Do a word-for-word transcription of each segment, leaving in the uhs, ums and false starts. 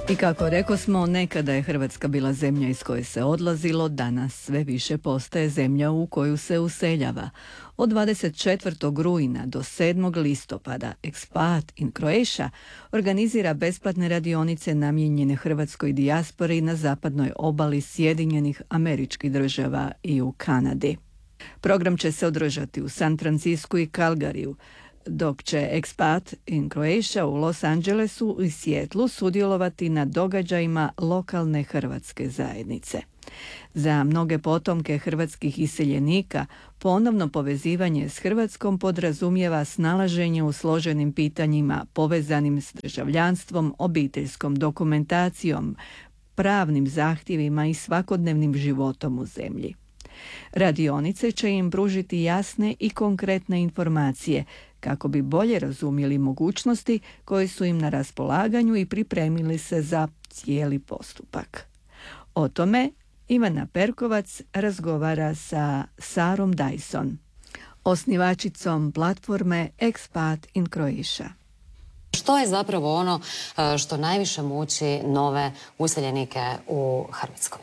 I kako rekosmo, nekada je Hrvatska bila zemlja iz koje se odlazilo, danas sve više postaje zemlja u koju se useljava. Od dvadeset četvrtog rujna do sedmog listopada Expat in Croatia organizira besplatne radionice namijenjene hrvatskoj dijaspori na zapadnoj obali Sjedinjenih Američkih Država i u Kanadi. Program će se održati u San Francisku i Calgaryju, dok će Expat in Croatia u Los Angelesu i Sijetlu sudjelovati na događajima lokalne hrvatske zajednice. Za mnoge potomke hrvatskih iseljenika ponovno povezivanje s Hrvatskom podrazumijeva snalaženje u složenim pitanjima povezanim s državljanstvom, obiteljskom dokumentacijom, pravnim zahtjevima i svakodnevnim životom u zemlji. Radionice će im pružiti jasne i konkretne informacije kako bi bolje razumjeli mogućnosti koje su im na raspolaganju i pripremili se za cijeli postupak. O tome Ivana Perkovac razgovara sa Sarom Dyson, osnivačicom platforme Expat in Croatia. Što je zapravo ono što najviše muči nove useljenike u Hrvatskoj?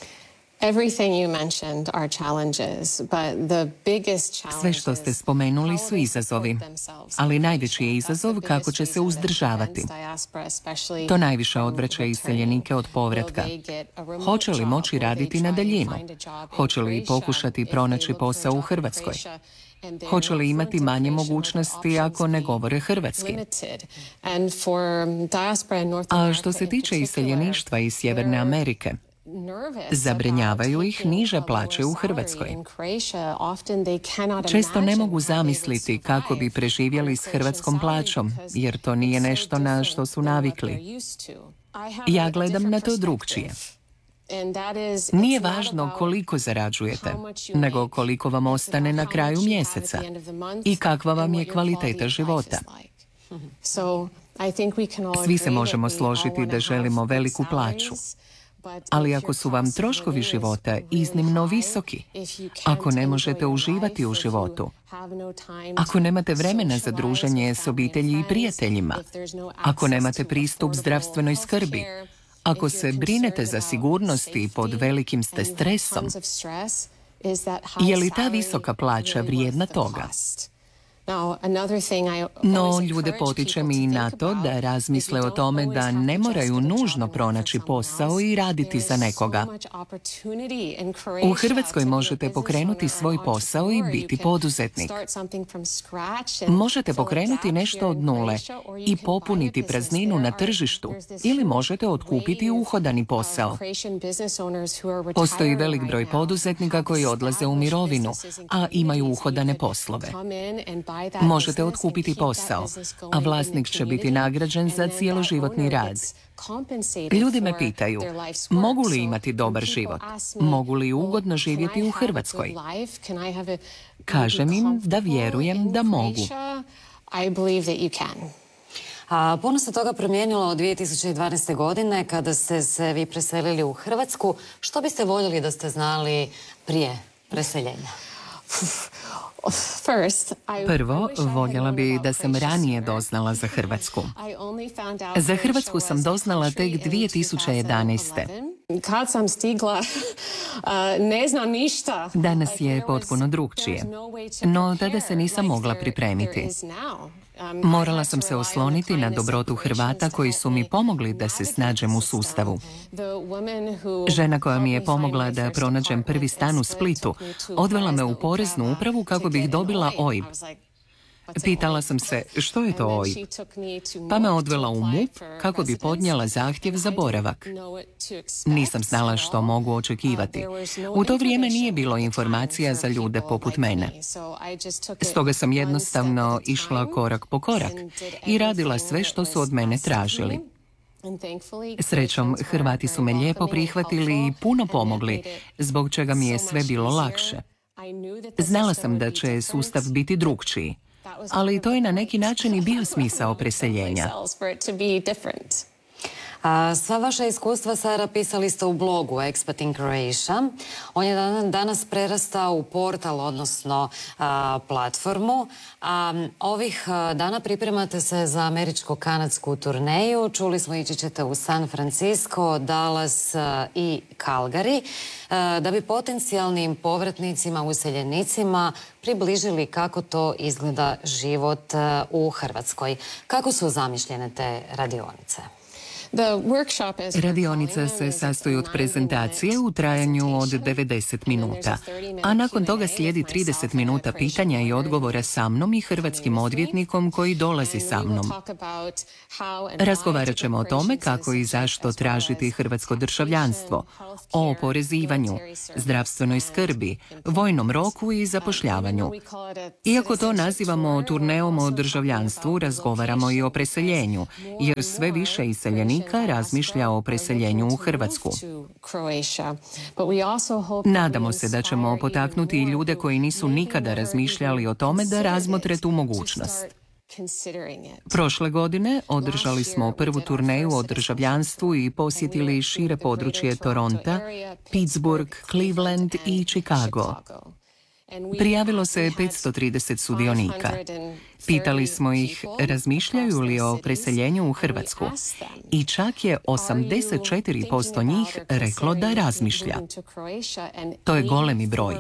Sve što ste spomenuli su izazovi, ali najveći je izazov kako će se uzdržavati. To najviše odvraća iseljenike od povratka. Hoće li moći raditi na daljinu? Hoće li pokušati pronaći posao u Hrvatskoj? Hoće li imati manje mogućnosti ako ne govore hrvatski? A što se tiče iseljeništva iz Sjeverne Amerike, zabrinjavaju ih niže plaće u Hrvatskoj. Često ne mogu zamisliti kako bi preživjeli s hrvatskom plaćom, jer to nije nešto na što su navikli. Ja gledam na to drukčije. Nije važno koliko zarađujete, nego koliko vam ostane na kraju mjeseca i kakva vam je kvaliteta života. Svi se možemo složiti da želimo veliku plaću. Ali ako su vam troškovi života iznimno visoki, ako ne možete uživati u životu, ako nemate vremena za druženje s obitelji i prijateljima, ako nemate pristup zdravstvenoj skrbi, ako se brinete za sigurnost i pod velikim ste stresom, je li ta visoka plaća vrijedna toga? No, ljude potičem i na to da razmisle o tome da ne moraju nužno pronaći posao i raditi za nekoga. U Hrvatskoj možete pokrenuti svoj posao i biti poduzetnik. Možete pokrenuti nešto od nule i popuniti prazninu na tržištu ili možete otkupiti uhodani posao. Postoji velik broj poduzetnika koji odlaze u mirovinu, a imaju uhodane poslove. Možete otkupiti posao, a vlasnik će biti nagrađen za cijeloživotni rad. Ljudi me pitaju, mogu li imati dobar život? Mogu li ugodno živjeti u Hrvatskoj? Kažem im da vjerujem da mogu. A puno se toga promijenilo od dvije tisuće dvanaeste. godine kada ste se vi preselili u Hrvatsku. Što biste voljeli da ste znali prije preseljenja? Prvo, voljela bi da sam ranije doznala za Hrvatsku. Za Hrvatsku sam doznala tek dvije tisuće jedanaeste. Kad sam stigla, ne znam ništa. Danas je potpuno drukčije, no tada se nisam mogla pripremiti. Morala sam se osloniti na dobrotu Hrvata koji su mi pomogli da se snađem u sustavu. Žena koja mi je pomogla da pronađem prvi stan u Splitu odvela me u poreznu upravu kako bih dobila O I B. Pitala sam se što je to O I B, pa me odvela u M U P kako bi podnijela zahtjev za boravak. Nisam znala što mogu očekivati. U to vrijeme nije bilo informacija za ljude poput mene. Stoga sam jednostavno išla korak po korak i radila sve što su od mene tražili. Srećom, Hrvati su me lijepo prihvatili i puno pomogli, zbog čega mi je sve bilo lakše. Znala sam da će sustav biti drukčiji, ali to je na neki način i bio smisao preseljenja. A, sva vaša iskustva, Sara, pisali ste u blogu Expat in Croatia. On je danas prerastao u portal, odnosno a, platformu. A, ovih a, dana pripremate se za američko-kanadsku turneju. Čuli smo, ići ćete u San Francisco, Dallas a, i Calgary, a, da bi potencijalnim povratnicima, useljenicima približili kako to izgleda život a, u Hrvatskoj. Kako su zamišljene te radionice? Radionica se sastoji od prezentacije u trajanju od devedeset minuta, a nakon toga slijedi trideset minuta pitanja i odgovora sa mnom i hrvatskim odvjetnikom koji dolazi sa mnom. Razgovarat ćemo o tome kako i zašto tražiti hrvatsko državljanstvo, o oporezivanju, zdravstvenoj skrbi, vojnom roku i zapošljavanju. Iako to nazivamo turneom o državljanstvu, razgovaramo i o preseljenju, jer sve više iseljenika razmišlja o preseljenju u Hrvatsku. Nadamo se da ćemo potaknuti i ljude koji nisu nikada razmišljali o tome da razmotre tu mogućnost. Prošle godine održali smo prvu turneju o državljanstvu i posjetili šire područje Toronta, Pittsburgh, Cleveland i Chicago. Prijavilo se petsto trideset sudionika. Pitali smo ih razmišljaju li o preseljenju u Hrvatsku i čak je osamdeset četiri posto njih reklo da razmišlja. To je golemi broj.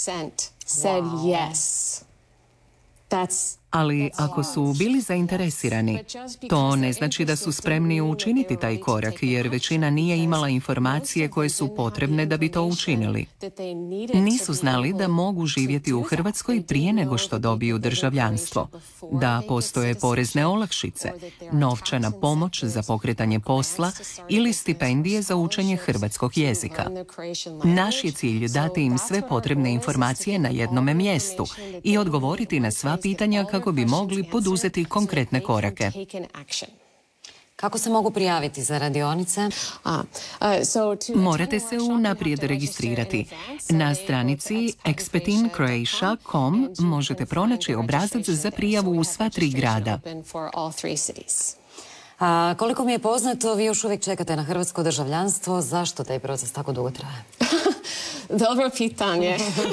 Ali ako su bili zainteresirani, to ne znači da su spremni učiniti taj korak, jer većina nije imala informacije koje su potrebne da bi to učinili. Nisu znali da mogu živjeti u Hrvatskoj prije nego što dobiju državljanstvo, da postoje porezne olakšice, novčana pomoć za pokretanje posla ili stipendije za učenje hrvatskog jezika. Naš je cilj dati im sve potrebne informacije na jednome mjestu i odgovoriti na sva pitanja kako bi mogli poduzeti konkretne korake. Kako se mogu prijaviti za radionice? Morate se unaprijed registrirati. Na stranici expat in croatia dot com možete pronaći obrazac za prijavu u sva tri grada. A, koliko mi je poznato, vi još uvijek čekate na hrvatsko državljanstvo. Zašto taj proces tako dugo traje? Dobro pitanje.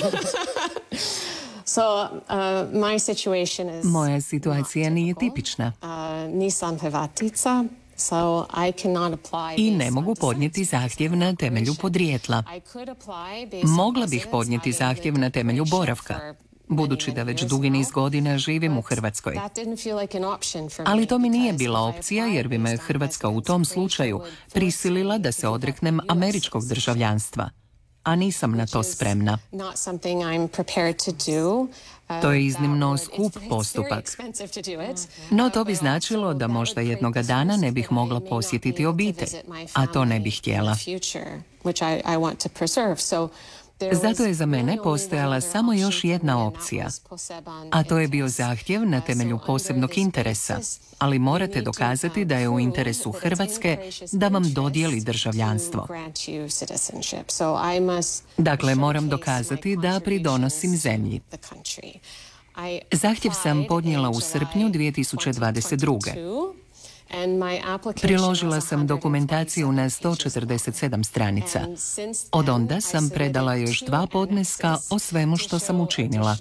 So, uh, my situation is, Moja situacija nije tipična. Uh, nisam Hrvatica, so I cannot apply I ne mogu podnijeti zahtjev na temelju podrijetla. Mogla bih podnijeti zahtjev na temelju boravka, budući da već dugi niz godina živim u Hrvatskoj. Ali to mi nije bila opcija, jer bi me Hrvatska u tom slučaju prisilila da se odreknem američkog državljanstva, a nisam na to spremna. To je iznimno skup postupak. No to bi značilo da možda jednoga dana ne bih mogla posjetiti obitelj, a to ne bih htjela. Zato je za mene postojala samo još jedna opcija, a to je bio zahtjev na temelju posebnog interesa, ali morate dokazati da je u interesu Hrvatske da vam dodijeli državljanstvo. Dakle, moram dokazati da pridonosim zemlji. Zahtjev sam podnijela u srpnju dvije tisuće dvadeset druge. Priložila sam dokumentaciju na sto četrdeset sedam stranica. Od onda sam predala još dva podneska o svemu što sam učinila.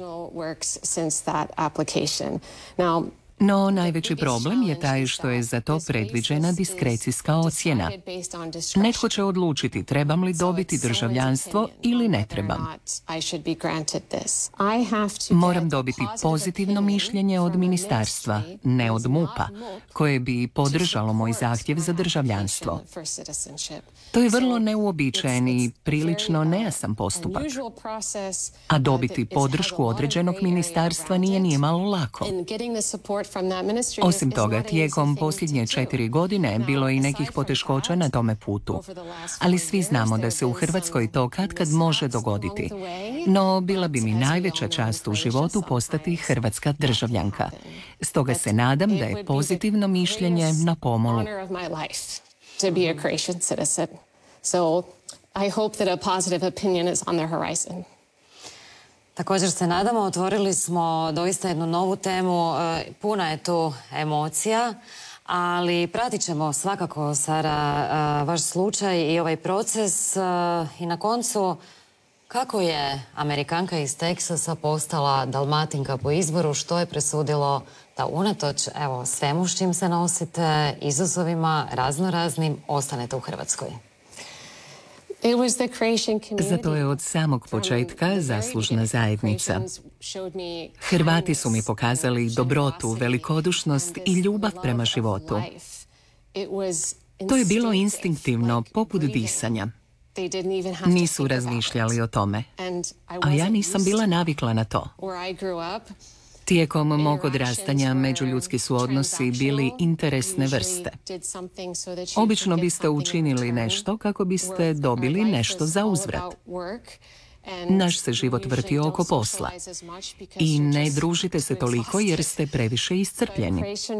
No, najveći problem je taj što je za to predviđena diskrecijska ocjena. Netko će odlučiti trebam li dobiti državljanstvo ili ne trebam. Moram dobiti pozitivno mišljenje od ministarstva, ne od MUP-a, koje bi podržalo moj zahtjev za državljanstvo. To je vrlo neuobičajen i prilično nejasan postupak. A dobiti podršku određenog ministarstva nije ni malo lako. Osim toga, tijekom posljednje četiri godine bilo je i nekih poteškoća na tome putu. Ali svi znamo da se u Hrvatskoj to katkad može dogoditi. No, bila bi mi najveća čast u životu postati hrvatska državljanka. Stoga se nadam da je pozitivno mišljenje na pomolu. To be a Croatian citizen. So I hope that a positive opinion is on the horizon. Također se nadamo, otvorili smo doista jednu novu temu, puna je tu emocija, Ali pratit ćemo svakako, Sara, vaš slučaj i ovaj proces i na koncu kako je Amerikanka iz Teksasa postala Dalmatinka po izboru, što je presudilo da unatoč evo, svemu s čim se nosite, izazovima raznoraznim, ostanete u Hrvatskoj. Za to je od samog početka zaslužna zajednica. Hrvati su mi pokazali dobrotu, velikodušnost i ljubav prema životu. To je bilo instinktivno, poput disanja. Nisu razmišljali o tome, a ja nisam bila navikla na to. Tijekom mog odrastanja međuljudski su odnosi bili interesne vrste. Obično biste učinili nešto kako biste dobili nešto za uzvrat. Naš se život vrti oko posla i ne družite se toliko jer ste previše iscrpljeni.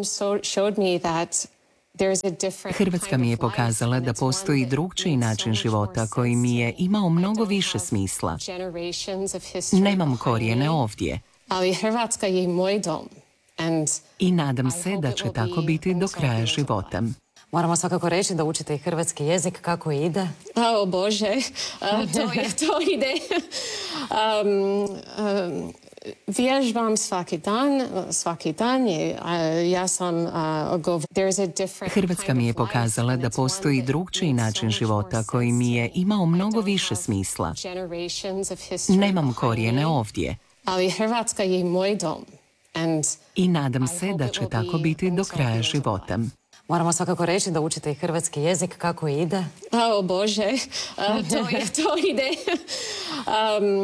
Hrvatska mi je pokazala da postoji drugčiji način života koji mi je imao mnogo više smisla. Nemam korijene ovdje. Ali Hrvatska je moj dom. I nadam se da će tako biti do kraja života. Moramo svakako reći da učite i hrvatski jezik. Kako ide? O Bože, to, je, to ide. Um, um, vježbam svaki dan, svaki dan je, ja sam uh, Hrvatska mi je pokazala da postoji drugčiji način života koji mi je imao mnogo više smisla. Nemam korijene ovdje. Ali Hrvatska je moj dom. I nadam se da će tako biti do kraja života. Moramo svakako reći da učite i hrvatski jezik. Kako ide? O Bože, to, je, to ide. Um,